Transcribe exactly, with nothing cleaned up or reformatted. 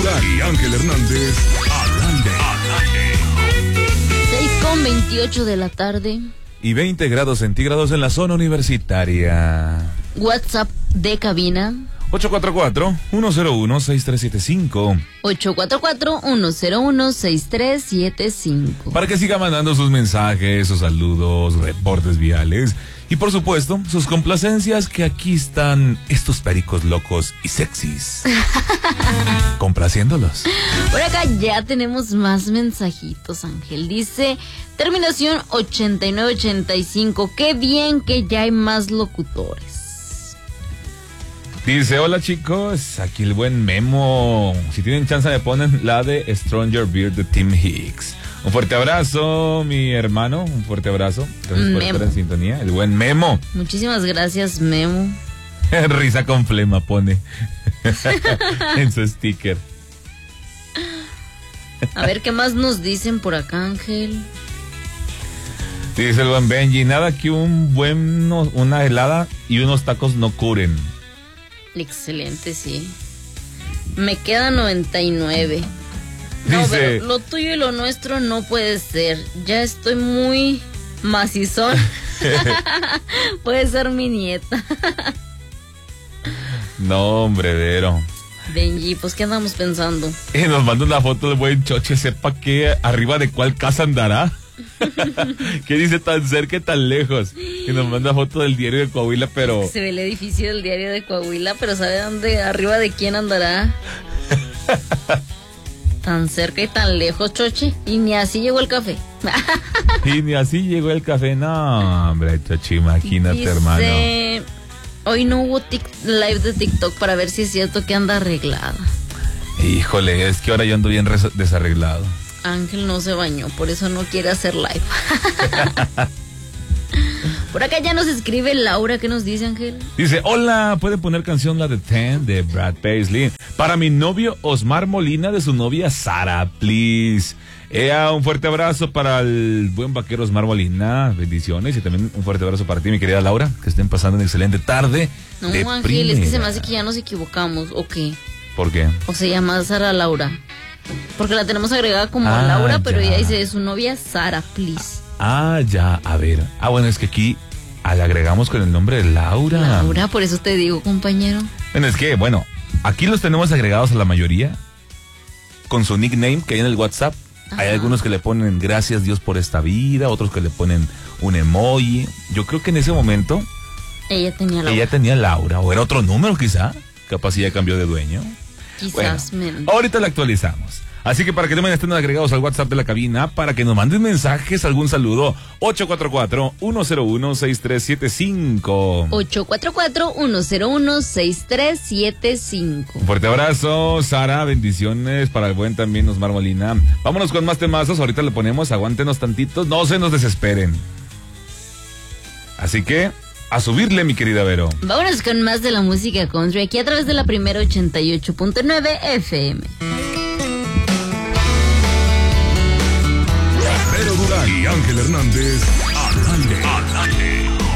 Durán y Ángel Hernández al aire. seis con veintiocho de la tarde. Y veinte grados centígrados en la zona universitaria. WhatsApp de cabina. ocho cuatro cuatro, uno cero uno, seis tres siete cinco. ocho cuatro cuatro, uno cero uno, seis tres siete cinco. Para que siga mandando sus mensajes, sus saludos, reportes viales. Y por supuesto, sus complacencias, que aquí están estos pericos locos y sexys. Complaciéndolos. Por acá ya tenemos más mensajitos, Ángel. Dice, terminación ochenta y nueve ochenta y cinco. Qué bien que ya hay más locutores. Dice, hola chicos, aquí el buen Memo. Si tienen chance me ponen la de Stronger Beard de Tim Hicks. Un fuerte abrazo, mi hermano, un fuerte abrazo. Gracias por estar en sintonía. El buen Memo. Muchísimas gracias, Memo. Risa con flema pone en su sticker. A ver, ¿qué más nos dicen por acá, Ángel? Dice el buen Benji, nada que un buen, una helada y unos tacos no curen. Excelente, sí. Me queda noventa y nueve. No, Dice, pero lo tuyo y lo nuestro no puede ser. Ya estoy muy macizón. Puede ser mi nieta. No, hombre, Vero. Benji, pues ¿qué andamos pensando? Y nos manda una foto del buen Choche, sepa que arriba de cuál casa andará. Que dice tan cerca y tan lejos. Y nos manda foto del diario de Coahuila, pero... Se ve el edificio del diario de Coahuila, pero ¿sabe dónde? Arriba de quién andará. Tan cerca y tan lejos, Choche. Y ni así llegó el café. Y ni así llegó el café. No, hombre, Choche, imagínate, Dice, hermano. Hoy no hubo tic- live de TikTok para ver si es cierto que anda arreglada. Híjole, es que ahora yo ando bien res- desarreglado. Ángel no se bañó, por eso no quiere hacer live. Por acá ya nos escribe Laura. ¿Qué nos dice, Ángel? Dice, hola, ¿puede poner canción la de Ten de Brad Paisley para mi novio Osmar Molina de su novia Sara, please? Ea, un fuerte abrazo para el buen vaquero Osmar Molina, bendiciones, y también un fuerte abrazo para ti, mi querida Laura, que estén pasando una excelente tarde. No, de Ángel, primera. es que se me hace que ya nos equivocamos, ¿o qué? ¿Por qué? O se llama Sara Laura. Porque la tenemos agregada como Ah, Laura, pero ya. ella dice de su novia Sara, please. Ah, ya, a ver. Ah, bueno, es que aquí ah, le agregamos con el nombre de Laura. Laura, por eso te digo, compañero. Bueno, es que, bueno, aquí los tenemos agregados a la mayoría con su nickname que hay en el WhatsApp. Ajá. Hay algunos que le ponen gracias Dios por esta vida, otros que le ponen un emoji. Yo creo que en ese momento Ella tenía Laura. ella tenía Laura, o era otro número quizá, capaz ya cambió de dueño. Quizás, Bueno, men. ahorita la actualizamos. Así que para que también estén agregados al WhatsApp de la cabina, para que nos manden mensajes, algún saludo, ocho cuatro cuatro, uno cero uno, seis tres siete cinco. ocho cuatro cuatro, uno cero uno, seis tres siete cinco. Un fuerte abrazo, Sara, bendiciones para el buen también Osmar Molina. Vámonos con más temazos, ahorita le ponemos, aguántenos tantitos, no se nos desesperen. Así que, a subirle, mi querida Vero. Vámonos con más de la música country aquí a través de la primera ochenta y ocho punto nueve F M. Vero Durán y Ángel Hernández al aire. Al aire.